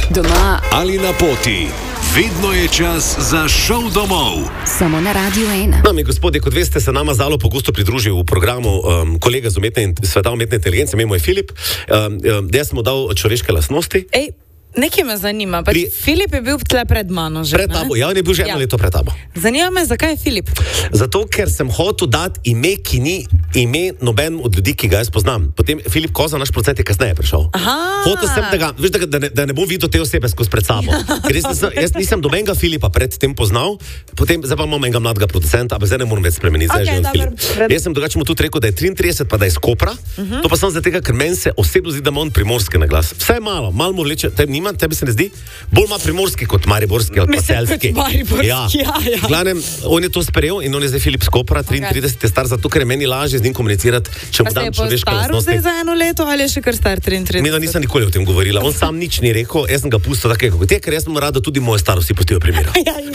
Doma ali na poti. Vedno je čas za šov domov. Samo na Radio 1. Dame in gospodje, kot veste, se nama zelo pogosto pridružil v programu kolega z sveta umetne inteligence, ime mu je Filip. Jaz sem mu dal človeške lastnosti. Nekaj me zanima, Filip je bil tle pred mano že, Pred tabo, ja, on je bil že eno leto pred tabo. Zanima me, zakaj je Filip? Zato, ker sem hotel dati ime, ki ni ime noben od ljudi, ki ga jaz poznam. Potem Filip Koza, naš producent, je kasneje prišel. Hotel sem, da ne bom videl te osebe skozi pred sabo. Ker jaz nisem dobenega Filipa predtem poznal, potem zdaj pa imam enega mladega producenta, ampak zdaj ne moram več spremeniti, zdaj že je Filip. Jaz sem drugače mu tudi rekel, da je 33, pa da je iz Kopra. To pa sem zato, ker meni se osebno zdi, da ima on primorski na glas. Vse malo mu vleče, tebi se ne zdi? Bolj ima primorski kot mariborski ali pa selski. Ja. V glavnem, on je to sprejel in on je zdaj Filip Skopra, 33 je star, zato ker je meni lažje z njim komunicirati, če mu dam človeške lastnosti. Se je za eno leto ali je še kar star 33? Mi nisem nikoli o tem govorila, on sam nič ni rekel, jaz sem ga pustil tako, kot je, ker jaz sem rada tudi moje starosti pustijo primera.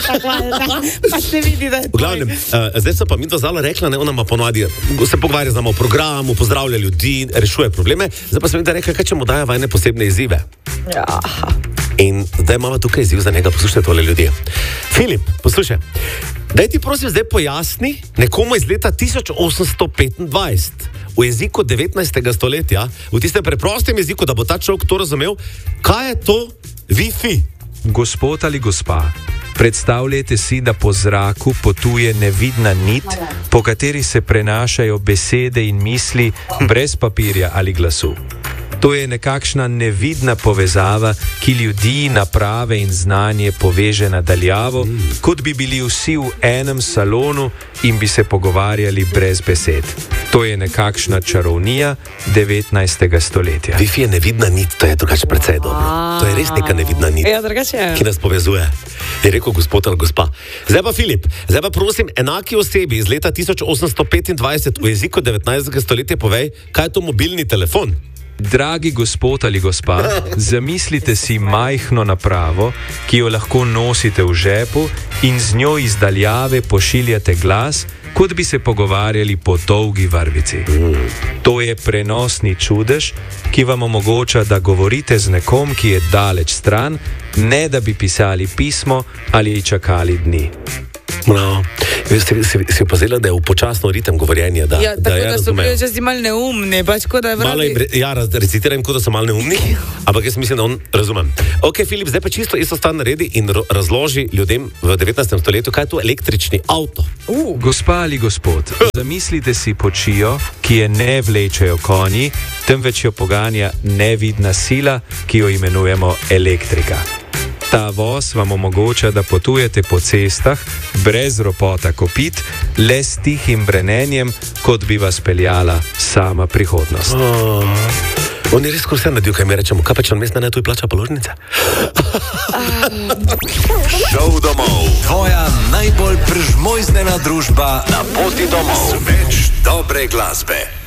Pa se vidi, da je to. V glavnem, zdaj so pa mi dva zala rekla, ona ima ponovadi, se pogovarja z nami o programu, pozdravlja ljudi, rešuje probleme, zdaj pa sem mi da rekla, kaj če mu daje vajne posebne izzive. In zdaj imamo tukaj izziv za njega, poslušajte tole ljudje. Filip, poslušaj, daj ti prosim zdaj pojasni nekomu iz leta 1825 v jeziku 19. stoletja, v tistem preprostem jeziku, da bo ta človek to razumel, kaj je to Wi-Fi? Gospod ali gospa, predstavljajte si, da po zraku potuje nevidna nit, po kateri se prenašajo besede in misli brez papirja ali glasu. To je nekakšna nevidna povezava, ki ljudi, naprave in znanje poveže na daljavo, kot bi bili vsi v enem salonu in bi se pogovarjali brez besed. To je nekakšna čarovnija 19. stoletja. Wi-Fi je nevidna nit, to je drugače precej dobro. To je res neka nevidna nit, ki nas povezuje. Je rekel gospod ali gospa. Zdaj pa Filip, zdaj pa prosim enaki osebi iz leta 1825 v jeziku 19. stoletja povej, kaj je to mobilni telefon? Dragi gospod ali gospa, zamislite si majhno napravo, ki jo lahko nosite v žepu in z njo iz daljave pošiljate glas, kot bi se pogovarjali po dolgi vrvici. To je prenosni čudež, ki vam omogoča, da govorite z nekom, ki je daleč stran, ne da bi pisali pismo ali čakali dni. No, si opazila, da je upočasno ritem govorjenja, da so bili včasih malo neumni, pač kot da je vrati. Recitiram, kot da so malo neumni, ampak jaz mislim, da on razumem. Ok, Filip, zdaj pa čisto isto stvar naredi in razloži ljudem v 19. stoletju, kaj je to električni avto. Gospa ali gospod, zamislite si počijo, ki je ne vlečejo konji, temveč jo poganja nevidna sila, ki jo imenujemo elektrika. Ta voz vam omogoča, da potujete po cestah brez ropota kopit, le s tihim brenenjem, kot bi vas peljala sama prihodnost. On je res vse naredil, kaj mi rečemo, kaj pa če on mestna ne tuj plača položnice? Šov domov, tvoja najbolj prežmojznena družba na poti domov. Več dobre glasbe.